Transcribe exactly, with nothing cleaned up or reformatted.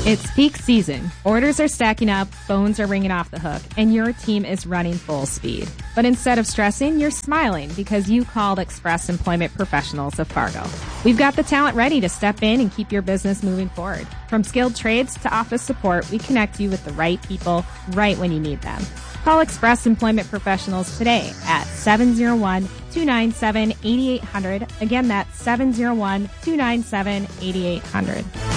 It's peak season. Orders are stacking up, phones are ringing off the hook, and your team is running full speed. But instead of stressing, you're smiling because you called Express Employment Professionals of Fargo. We've got the talent ready to step in and keep your business moving forward. From skilled trades to office support, we connect you with the right people right when you need them. Call Express Employment Professionals today at seven oh one, two nine seven, eight eight zero zero. Again, that's seven oh one, two nine seven, eight eight zero zero.